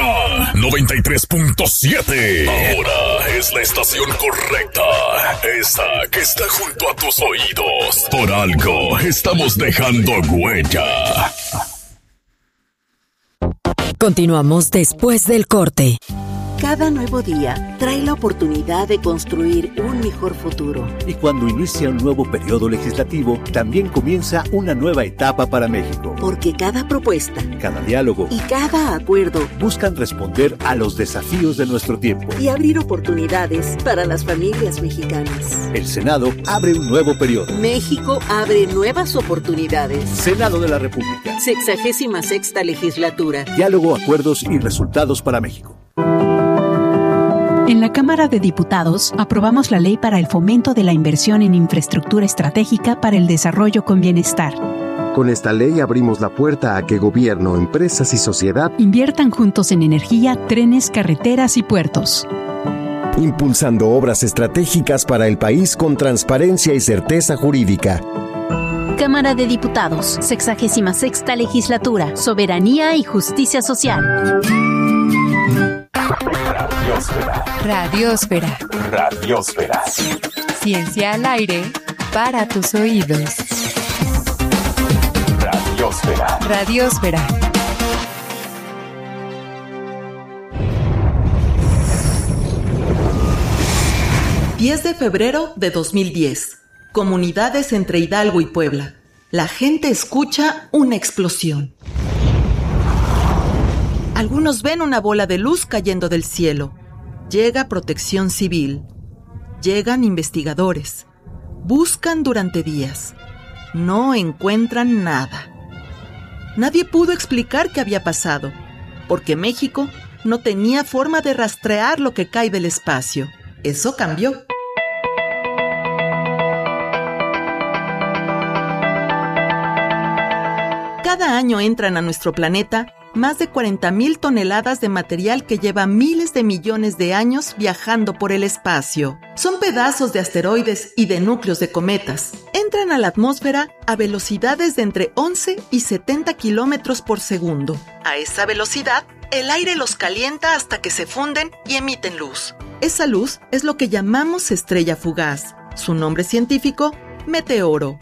Mega 93.7. Ahora es la estación correcta. Esa que está junto a tus oídos. Por algo estamos dejando huella. Continuamos después del corte. Cada nuevo día trae la oportunidad de construir un mejor futuro. Y cuando inicia un nuevo periodo legislativo, también comienza una nueva etapa para México. Porque cada propuesta, cada diálogo y cada acuerdo buscan responder a los desafíos de nuestro tiempo y abrir oportunidades para las familias mexicanas. El Senado abre un nuevo periodo. México abre nuevas oportunidades. Senado de la República. 66ª legislatura. Diálogo, acuerdos y resultados para México. En la Cámara de Diputados aprobamos la Ley para el Fomento de la Inversión en Infraestructura Estratégica para el Desarrollo con Bienestar. Con esta ley abrimos la puerta a que gobierno, empresas y sociedad inviertan juntos en energía, trenes, carreteras y puertos. Impulsando obras estratégicas para el país con transparencia y certeza jurídica. Cámara de Diputados, 66ª legislatura, Soberanía y Justicia Social. Radiosfera. Radiosfera. Ciencia al aire para tus oídos. Radiosfera. Radiosfera. ...10 de febrero de 2010... Comunidades entre Hidalgo y Puebla. La gente escucha una explosión. Algunos ven una bola de luz cayendo del cielo. Llega Protección Civil. Llegan investigadores. Buscan durante días. No encuentran nada. Nadie pudo explicar qué había pasado, porque México no tenía forma de rastrear lo que cae del espacio. Eso cambió. Cada año entran a nuestro planeta más de 40,000 toneladas de material que lleva miles de millones de años viajando por el espacio. Son pedazos de asteroides y de núcleos de cometas. Entran a la atmósfera a velocidades de entre 11 y 70 kilómetros por segundo. A esa velocidad, el aire los calienta hasta que se funden y emiten luz. Esa luz es lo que llamamos estrella fugaz. Su nombre científico, meteoro.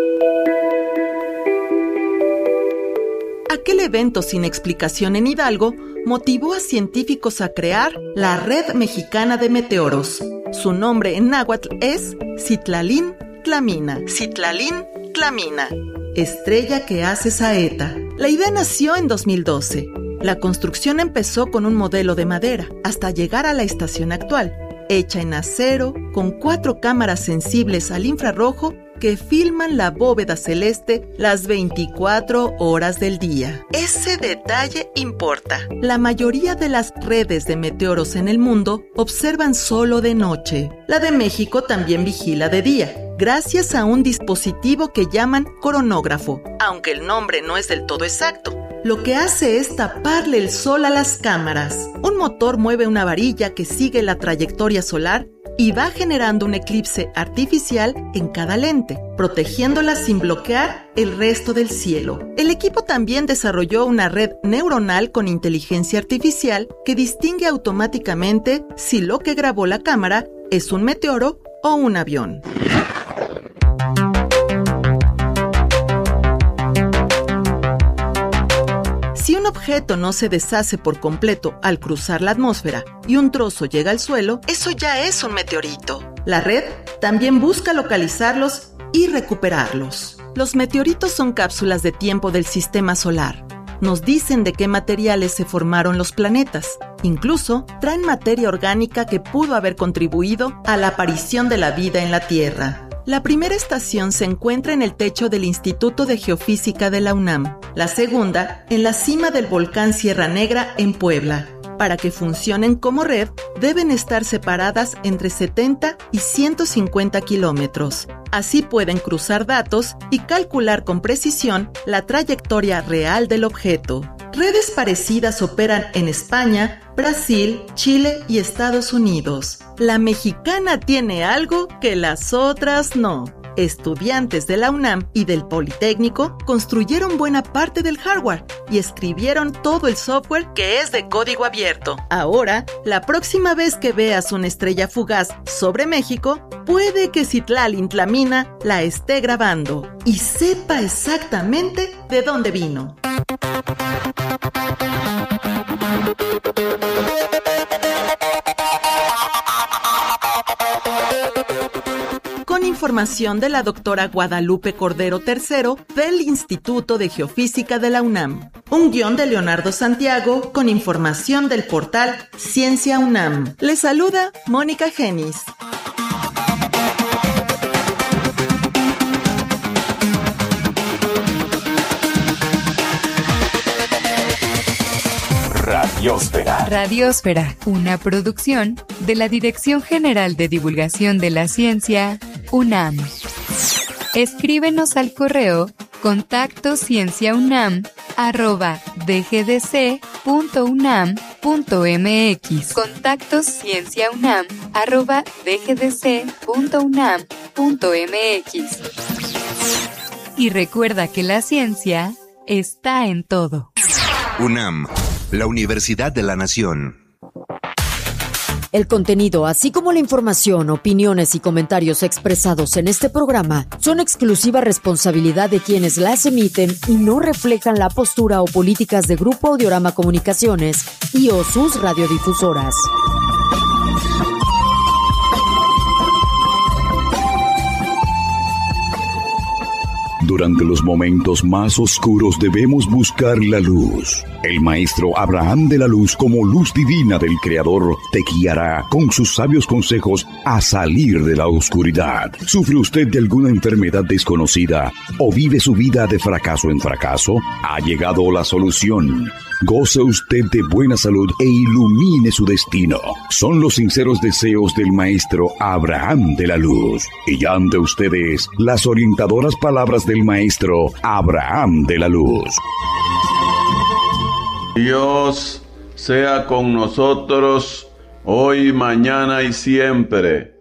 Aquel evento sin explicación en Hidalgo motivó a científicos a crear la Red Mexicana de Meteoros. Su nombre en náhuatl es Citlalín-Tlamina. Citlalín-Tlamina, estrella que hace saeta. La idea nació en 2012. La construcción empezó con un modelo de madera hasta llegar a la estación actual, hecha en acero, con 4 cámaras sensibles al infrarrojo que filman la bóveda celeste las 24 horas del día. Ese detalle importa. La mayoría de las redes de meteoros en el mundo observan solo de noche. La de México también vigila de día, gracias a un dispositivo que llaman coronógrafo, aunque el nombre no es del todo exacto. Lo que hace es taparle el sol a las cámaras. Un motor mueve una varilla que sigue la trayectoria solar y va generando un eclipse artificial en cada lente, protegiéndola sin bloquear el resto del cielo. El equipo también desarrolló una red neuronal con inteligencia artificial que distingue automáticamente si lo que grabó la cámara es un meteoro o un avión. Si un objeto no se deshace por completo al cruzar la atmósfera y un trozo llega al suelo, eso ya es un meteorito. La red también busca localizarlos y recuperarlos. Los meteoritos son cápsulas de tiempo del sistema solar. Nos dicen de qué materiales se formaron los planetas. Incluso traen materia orgánica que pudo haber contribuido a la aparición de la vida en la Tierra. La primera estación se encuentra en el techo del Instituto de Geofísica de la UNAM. La segunda, en la cima del volcán Sierra Negra, en Puebla. Para que funcionen como red, deben estar separadas entre 70 y 150 kilómetros. Así pueden cruzar datos y calcular con precisión la trayectoria real del objeto. Redes parecidas operan en España, Brasil, Chile y Estados Unidos. La mexicana tiene algo que las otras no. Estudiantes de la UNAM y del Politécnico construyeron buena parte del hardware y escribieron todo el software que es de código abierto. Ahora, la próxima vez que veas una estrella fugaz sobre México, puede que Citlali Tlamina la esté grabando y sepa exactamente de dónde vino. Con información de la doctora Guadalupe Cordero III del Instituto de Geofísica de la UNAM. Un guión de Leonardo Santiago con información del portal Ciencia UNAM. Les saluda Mónica Genis. Radiósfera. Radiósfera, una producción de la Dirección General de Divulgación de la Ciencia, UNAM. Escríbenos al correo contactoscienciaunam@dgdc.unam.mx. contactoscienciaunam@dgdc.unam.mx. Y recuerda que la ciencia está en todo. UNAM, la Universidad de la Nación. El contenido, así como la información, opiniones y comentarios expresados en este programa son exclusiva responsabilidad de quienes las emiten y no reflejan la postura o políticas de Grupo Audiorama Comunicaciones y o sus radiodifusoras. Durante los momentos más oscuros debemos buscar la luz. El maestro Abraham de la Luz, como luz divina del Creador, te guiará con sus sabios consejos a salir de la oscuridad. ¿Sufre usted de alguna enfermedad desconocida o vive su vida de fracaso en fracaso? Ha llegado la solución. Goce usted de buena salud e ilumine su destino. Son los sinceros deseos del maestro Abraham de la Luz. Y ya ante ustedes, las orientadoras palabras del maestro Abraham de la Luz. Dios sea con nosotros hoy, mañana y siempre.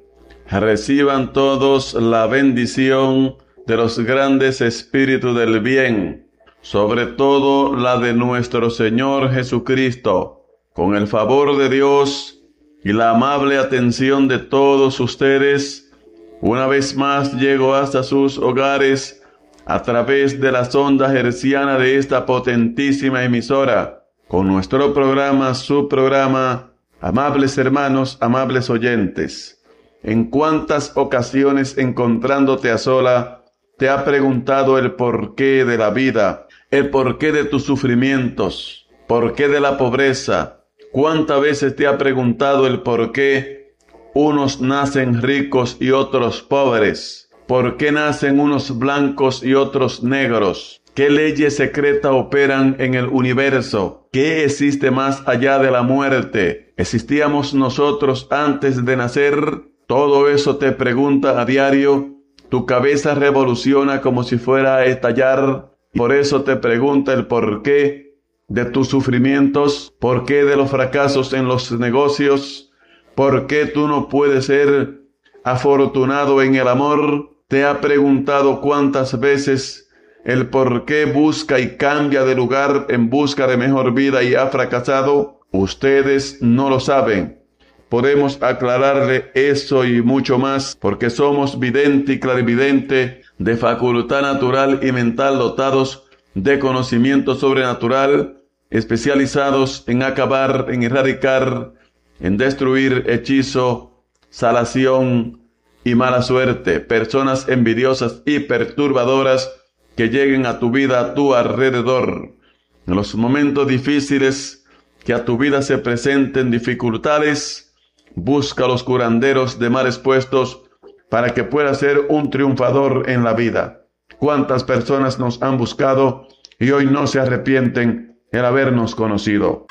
Reciban todos la bendición de los grandes espíritus del bien, sobre todo la de nuestro Señor Jesucristo. Con el favor de Dios y la amable atención de todos ustedes, una vez más llego hasta sus hogares a través de las ondas hercianas de esta potentísima emisora, con nuestro programa, su programa, amables hermanos, amables oyentes. ¿En cuántas ocasiones, encontrándote a sola, te ha preguntado el porqué de la vida, el porqué de tus sufrimientos, porqué de la pobreza? ¿Cuántas veces te ha preguntado el porqué unos nacen ricos y otros pobres? ¿Por qué nacen unos blancos y otros negros? ¿Qué leyes secretas operan en el universo? ¿Qué existe más allá de la muerte? ¿Existíamos nosotros antes de nacer? Todo eso te pregunta a diario. Tu cabeza revoluciona como si fuera a estallar. Por eso te pregunta el porqué de tus sufrimientos, porqué de los fracasos en los negocios, porqué tú no puedes ser afortunado en el amor. Te ha preguntado cuántas veces el por qué busca y cambia de lugar en busca de mejor vida y ha fracasado. Ustedes no lo saben. Podemos aclararle eso y mucho más, porque somos vidente y clarividente, de facultad natural y mental, dotados de conocimiento sobrenatural, especializados en acabar, en erradicar, en destruir hechizo, salación y mala suerte, personas envidiosas y perturbadoras que lleguen a tu vida, a tu alrededor. En los momentos difíciles que a tu vida se presenten dificultades, busca los curanderos de males puestos para que puedas ser un triunfador en la vida. ¿Cuántas personas nos han buscado y hoy no se arrepienten en habernos conocido?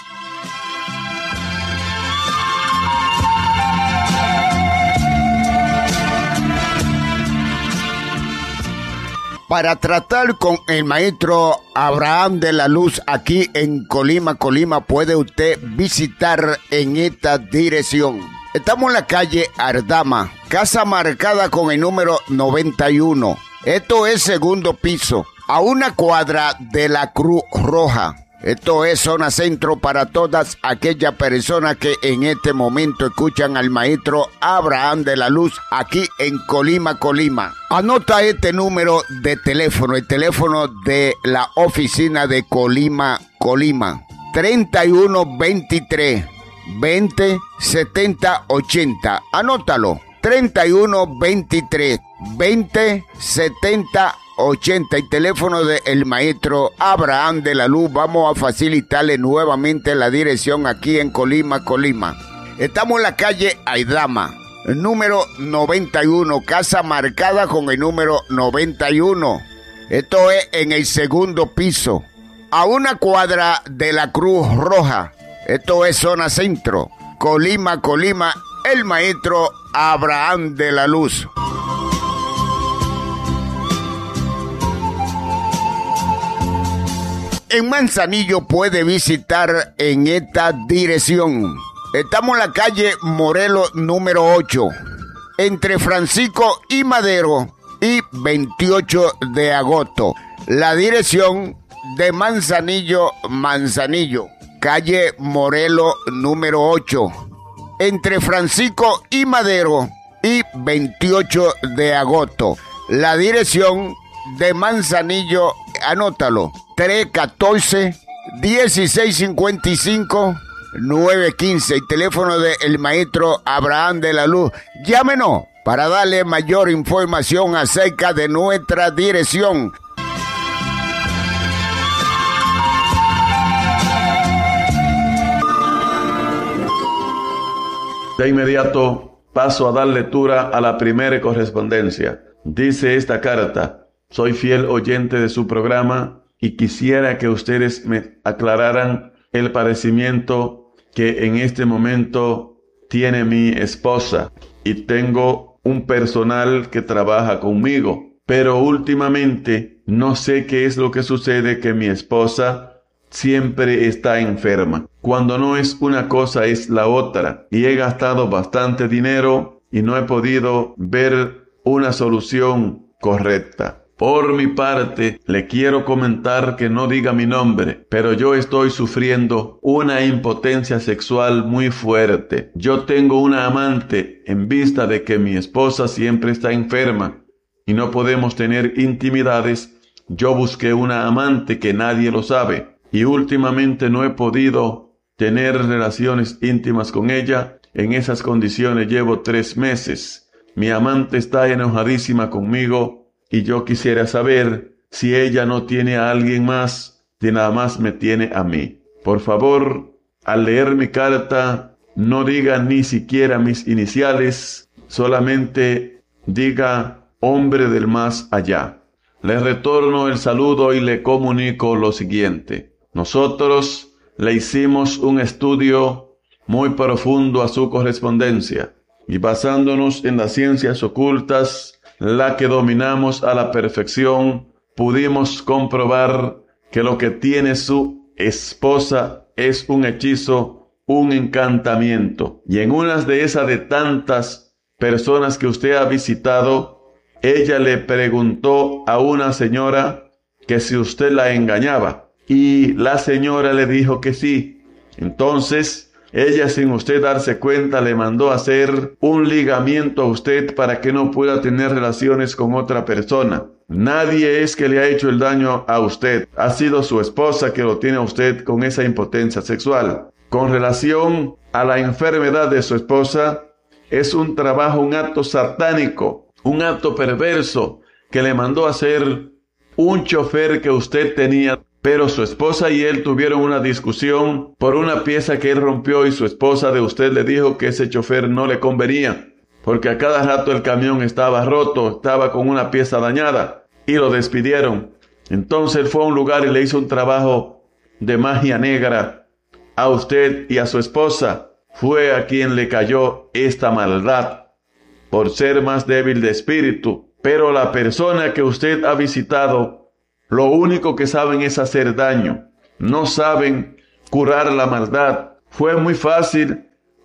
Para tratar con el maestro Abraham de la Luz aquí en Colima, puede usted visitar en esta dirección. Estamos en la calle Ardama, casa marcada con el número 91. Esto es segundo piso, a una cuadra de la Cruz Roja. Esto es zona centro para todas aquellas personas que en este momento escuchan al maestro Abraham de la Luz aquí en Colima, Colima. Anota este número de teléfono, el teléfono de la oficina de Colima, Colima. 3123 20 70 80. Anótalo. 3123 20 70 80. El teléfono del maestro Abraham de la Luz. Vamos a facilitarle nuevamente la dirección aquí en Colima, Colima. Estamos en la calle Aidama, número 91, casa marcada con el número 91. Esto es en el segundo piso, a una cuadra de la Cruz Roja. Esto es zona centro, Colima, Colima, el maestro Abraham de la Luz. En Manzanillo puede visitar en esta dirección. Estamos en la calle Morelos número 8, entre Francisco y Madero y 28 de agosto. La dirección de Manzanillo, Manzanillo. Calle Morelos número 8, entre Francisco y Madero y 28 de agosto. La dirección de Manzanillo, anótalo, 314-1655-915. El teléfono del maestro Abraham de la Luz. Llámenos para darle mayor información acerca de nuestra dirección. De inmediato paso a dar lectura a la primera correspondencia. Dice esta carta: soy fiel oyente de su programa y quisiera que ustedes me aclararan el padecimiento que en este momento tiene mi esposa. Y tengo un personal que trabaja conmigo, pero últimamente no sé qué es lo que sucede, que mi esposa siempre está enferma. Cuando no es una cosa es la otra, y he gastado bastante dinero y no he podido ver una solución correcta. Por mi parte, le quiero comentar que no diga mi nombre, pero yo estoy sufriendo una impotencia sexual muy fuerte. Yo tengo una amante en vista de que mi esposa siempre está enferma y no podemos tener intimidades. Yo busqué una amante que nadie lo sabe y últimamente no he podido tener relaciones íntimas con ella. En esas condiciones llevo 3 meses. Mi amante está enojadísima conmigo y yo quisiera saber si ella no tiene a alguien más, si nada más me tiene a mí. Por favor, al leer mi carta, no diga ni siquiera mis iniciales, solamente diga hombre del más allá. Le retorno el saludo y le comunico lo siguiente. Nosotros le hicimos un estudio muy profundo a su correspondencia y basándonos en las ciencias ocultas, la que dominamos a la perfección, pudimos comprobar que lo que tiene su esposa es un hechizo, un encantamiento. Y en una de esas de tantas personas que usted ha visitado, ella le preguntó a una señora que si usted la engañaba. Y la señora le dijo que sí. Entonces, ella, sin usted darse cuenta, le mandó a hacer un ligamiento a usted para que no pueda tener relaciones con otra persona. Nadie es que le ha hecho el daño a usted. Ha sido su esposa que lo tiene a usted con esa impotencia sexual. Con relación a la enfermedad de su esposa, es un trabajo, un acto satánico, un acto perverso que le mandó a hacer un chofer que usted tenía. Pero su esposa y él tuvieron una discusión por una pieza que él rompió y su esposa de usted le dijo que ese chofer no le convenía, porque a cada rato el camión estaba roto, estaba con una pieza dañada y lo despidieron. Entonces él fue a un lugar y le hizo un trabajo de magia negra a usted y a su esposa. Fue a quien le cayó esta maldad por ser más débil de espíritu. Pero la persona que usted ha visitado, lo único que saben es hacer daño. No saben curar la maldad. Fue muy fácil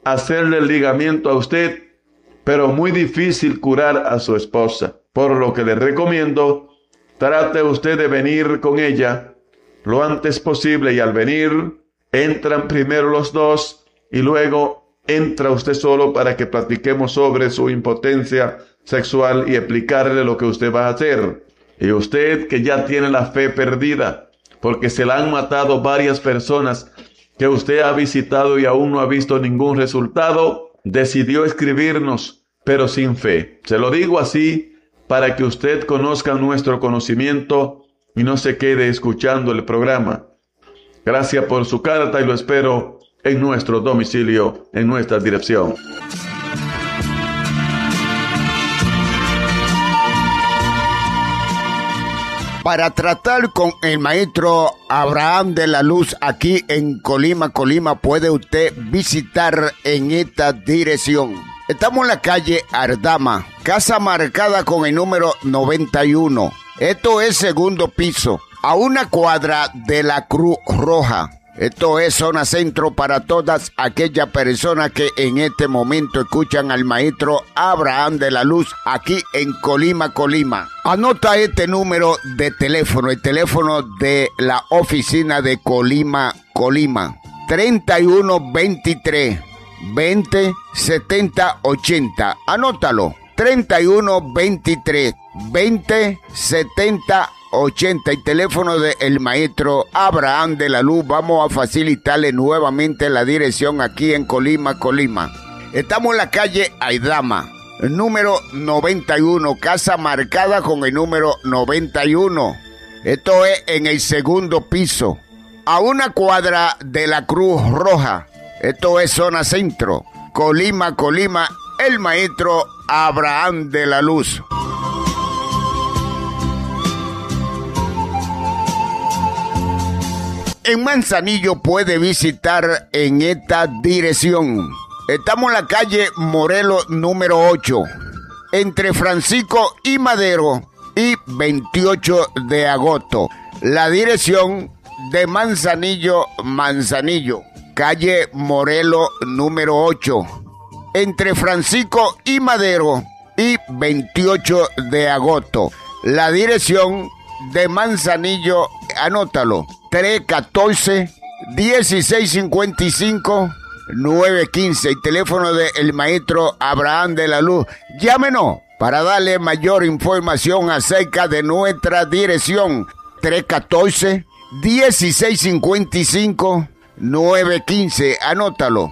hacerle el ligamiento a usted, pero muy difícil curar a su esposa. Por lo que le recomiendo, trate usted de venir con ella lo antes posible, y al venir, entran primero los dos y luego entra usted solo para que platiquemos sobre su impotencia sexual y explicarle lo que usted va a hacer. Y usted, que ya tiene la fe perdida, porque se la han matado varias personas que usted ha visitado y aún no ha visto ningún resultado, decidió escribirnos, pero sin fe. Se lo digo así para que usted conozca nuestro conocimiento y no se quede escuchando el programa. Gracias por su carta y lo espero en nuestro domicilio, en nuestra dirección. Para tratar con el maestro Abraham de la Luz aquí en Colima, puede usted visitar en esta dirección. Estamos en la calle Ardama, casa marcada con el número 91. Esto es segundo piso, a una cuadra de la Cruz Roja. Esto es zona centro para todas aquellas personas que en este momento escuchan al maestro Abraham de la Luz aquí en Colima. Anota este número de teléfono, el teléfono de la oficina de Colima. 3123 20 70 80. Anótalo. 3123 20 70 80, el teléfono del maestro Abraham de la Luz. Vamos a facilitarle nuevamente la dirección aquí en Colima. Estamos en la calle Aidama, número 91, casa marcada con el número 91. Esto es en el segundo piso, a una cuadra de la Cruz Roja. Esto es zona centro, Colima, el maestro Abraham de la Luz. En Manzanillo puede visitar en esta dirección. Estamos en la calle Morelos número 8, entre Francisco y Madero y 28 de agosto. La dirección de Manzanillo, calle Morelos número 8, entre Francisco y Madero y 28 de agosto. La dirección de Manzanillo, anótalo, 314-1655-915, el teléfono del maestro Abraham de la Luz. Llámenos para darle mayor información acerca de nuestra dirección. 314-1655-915, anótalo,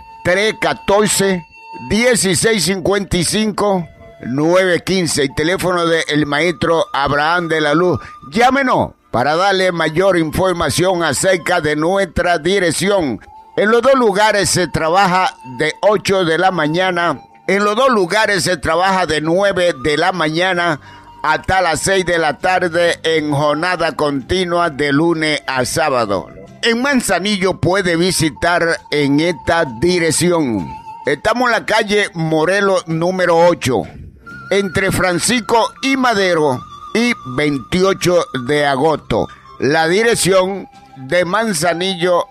314-1655-915, el teléfono del maestro Abraham de la Luz. Llámenos para darle mayor información acerca de nuestra dirección. En los dos lugares se trabaja de 8 de la mañana. En los dos lugares se trabaja de 9 de la mañana hasta las 6 de la tarde en jornada continua de lunes a sábado. En Manzanillo puede visitar en esta dirección. Estamos en la calle Morelos número 8, entre Francisco y Madero y 28 de agosto. La dirección de Manzanillo.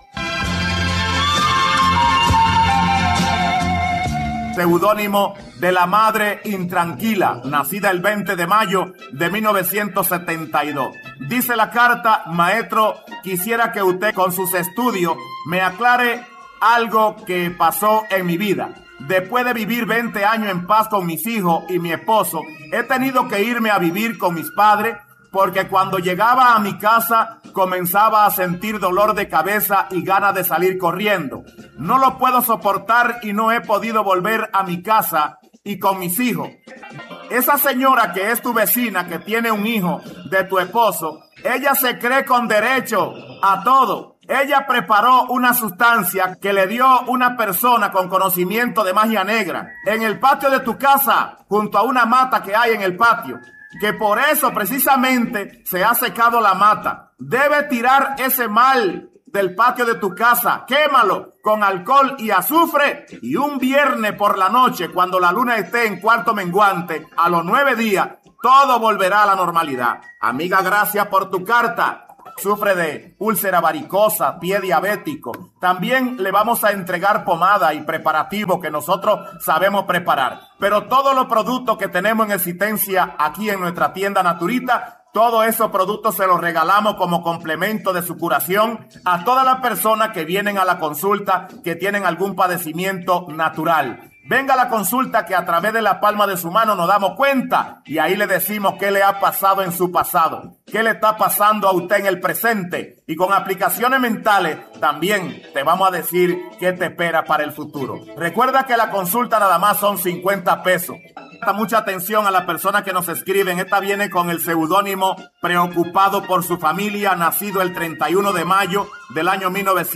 Seudónimo de la madre intranquila, nacida el 20 de mayo de 1972. Dice la carta: maestro, quisiera que usted con sus estudios me aclare algo que pasó en mi vida. Después de vivir 20 años en paz con mis hijos y mi esposo, he tenido que irme a vivir con mis padres porque cuando llegaba a mi casa comenzaba a sentir dolor de cabeza y ganas de salir corriendo. No lo puedo soportar y no he podido volver a mi casa y con mis hijos. Esa señora que es tu vecina, que tiene un hijo de tu esposo, ella se cree con derecho a todo. Ella preparó una sustancia que le dio una persona con conocimiento de magia negra en el patio de tu casa, junto a una mata que hay en el patio, que por eso precisamente se ha secado la mata. Debe tirar ese mal del patio de tu casa, quémalo con alcohol y azufre, y un viernes por la noche, cuando la luna esté en cuarto menguante, a los 9 días, todo volverá a la normalidad. Amiga, gracias por tu carta. sufre de úlcera varicosa, pie diabético. También le vamos a entregar pomada y preparativo que nosotros sabemos preparar. Pero todos los productos que tenemos en existencia aquí en nuestra tienda Naturita, todos esos productos se los regalamos como complemento de su curación a todas las personas que vienen a la consulta que tienen algún padecimiento natural. Venga a la consulta que a través de la palma de su mano nos damos cuenta y ahí le decimos qué le ha pasado en su pasado, qué le está pasando a usted en el presente, y con aplicaciones mentales también te vamos a decir qué te espera para el futuro. Recuerda que la consulta nada más son 50 pesos. Presta mucha atención a las personas que nos escriben. Esta viene con el seudónimo Preocupado por su familia, nacido el 31 de mayo del año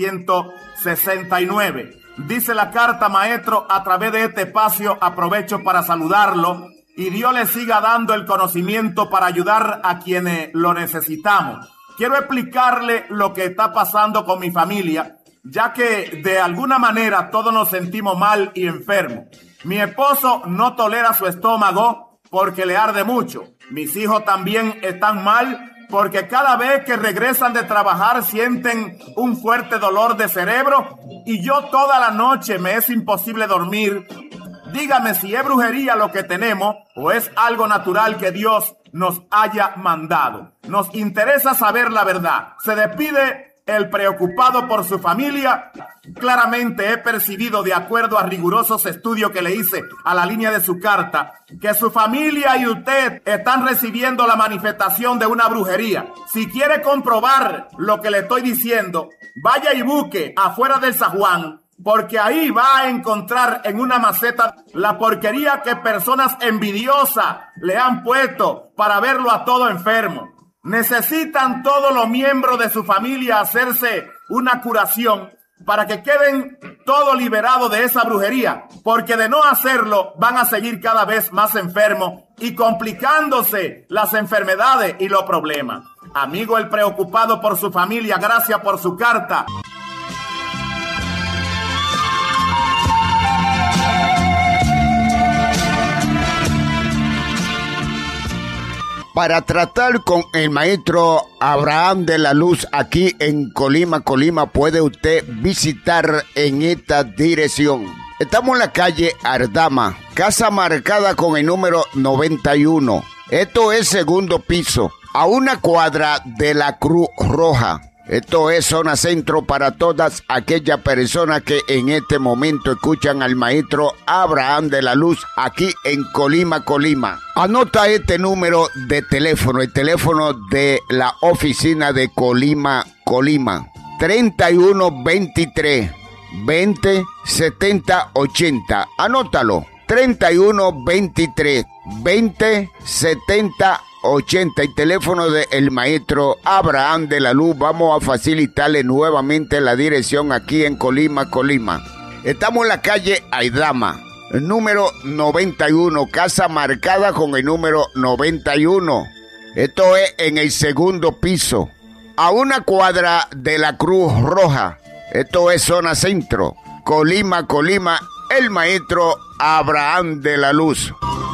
1969. Dice la carta, maestro, a través de este espacio aprovecho para saludarlo y Dios le siga dando el conocimiento para ayudar a quienes lo necesitamos. Quiero explicarle lo que está pasando con mi familia, ya que de alguna manera todos nos sentimos mal y enfermos. Mi esposo no tolera su estómago porque le arde mucho. Mis hijos también están mal porque cada vez que regresan de trabajar sienten un fuerte dolor de cerebro y yo toda la noche me es imposible dormir. Dígame si es brujería lo que tenemos o es algo natural que Dios nos haya mandado. Nos interesa saber la verdad. Se despide el preocupado por su familia. Claramente he percibido, de acuerdo a rigurosos estudios que le hice a la línea de su carta, que su familia y usted están recibiendo la manifestación de una brujería. Si quiere comprobar lo que le estoy diciendo, vaya y busque afuera del San Juan, porque ahí va a encontrar en una maceta la porquería que personas envidiosas le han puesto para verlo a todo enfermo. Necesitan todos los miembros de su familia hacerse una curación para que queden todos liberados de esa brujería, porque de no hacerlo van a seguir cada vez más enfermos y complicándose las enfermedades y los problemas. Amigo el preocupado por su familia, gracias por su carta. Para tratar con el maestro Abraham de la Luz aquí en Colima, puede usted visitar en esta dirección. Estamos en la calle Ardama, casa marcada con el número 91. Esto es segundo piso, a una cuadra de la Cruz Roja. Esto es zona centro para todas aquellas personas que en este momento escuchan al maestro Abraham de la Luz aquí en Colima. Anota este número de teléfono, el teléfono de la oficina de Colima. 3123 20 70 80. Anótalo. 3123 20 70 80, el teléfono del maestro Abraham de la Luz. Vamos a facilitarle nuevamente la dirección aquí en Colima. Estamos en la calle Aidama, número 91, casa marcada con el número 91. Esto es en el segundo piso, a una cuadra de la Cruz Roja. Esto es zona centro, Colima, el maestro Abraham de la Luz.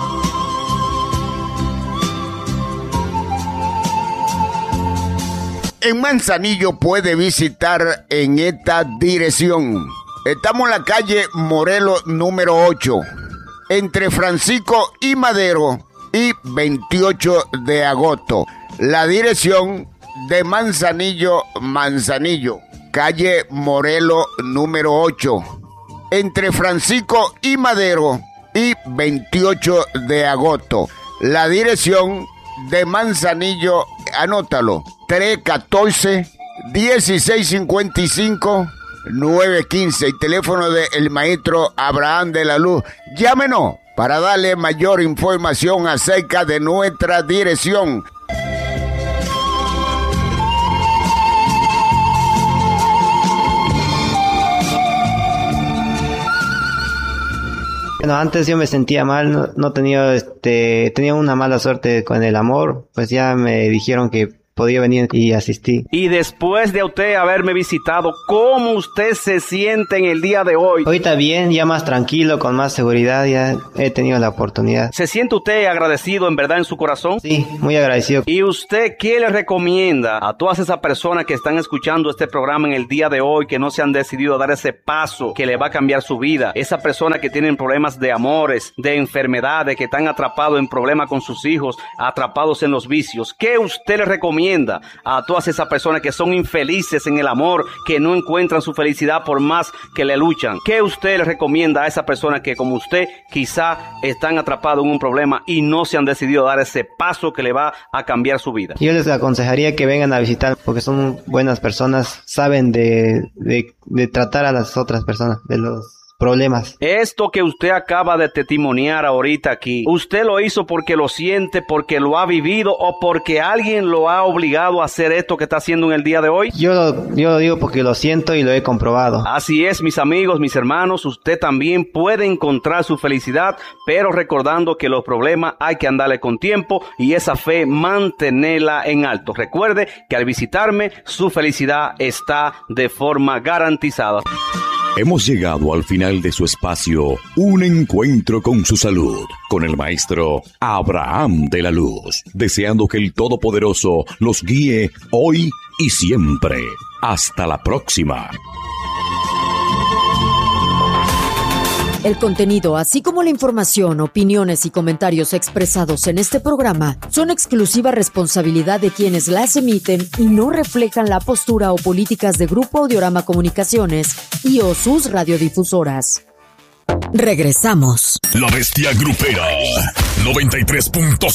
En Manzanillo puede visitar en esta dirección. Estamos en la calle Morelos número 8, entre Francisco y Madero y 28 de agosto. La dirección de Manzanillo, calle Morelos número 8, entre Francisco y Madero y 28 de agosto. La dirección de Manzanillo, anótalo, 314-1655-915, el teléfono del maestro Abraham de la Luz. Llámenos para darle mayor información acerca de nuestra dirección. Bueno, antes yo me sentía mal, no tenía, tenía una mala suerte con el amor, pues ya me dijeron que podía venir y asistí. Y después de usted haberme visitado, ¿cómo usted se siente en el día de hoy? Ahorita bien, ya más tranquilo, con más seguridad, ya he tenido la oportunidad. ¿Se siente usted agradecido en verdad en su corazón? Sí, muy agradecido. ¿Y usted qué le recomienda a todas esas personas que están escuchando este programa en el día de hoy, que no se han decidido a dar ese paso que le va a cambiar su vida? Esas personas que tienen problemas de amores, de enfermedades, que están atrapados en problemas con sus hijos, atrapados en los vicios. ¿Qué usted le recomienda a todas esas personas que son infelices en el amor, que no encuentran su felicidad por más que le luchan? ¿Qué usted le recomienda a esas personas que, como usted, quizá están atrapados en un problema y no se han decidido a dar ese paso que le va a cambiar su vida? Yo les aconsejaría que vengan a visitar, porque son buenas personas, saben de tratar a las otras personas, de los problemas. Esto que usted acaba de testimoniar ahorita aquí, ¿usted lo hizo porque lo siente, porque lo ha vivido o porque alguien lo ha obligado a hacer esto que está haciendo en el día de hoy? Yo lo digo porque lo siento y lo he comprobado. Así es, mis amigos, mis hermanos, usted también puede encontrar su felicidad, pero recordando que los problemas hay que andarle con tiempo y esa fe mantenerla en alto. Recuerde que al visitarme, su felicidad está de forma garantizada. Hemos llegado al final de su espacio, Un Encuentro con su Salud, con el maestro Abraham de la Luz, deseando que el Todopoderoso los guíe hoy y siempre. Hasta la próxima. El contenido, así como la información, opiniones y comentarios expresados en este programa son exclusiva responsabilidad de quienes las emiten y no reflejan la postura o políticas de Grupo Audiorama Comunicaciones y o sus radiodifusoras. Regresamos. La Bestia Grupera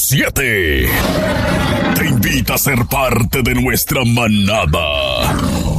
93.7 te invita a ser parte de nuestra manada.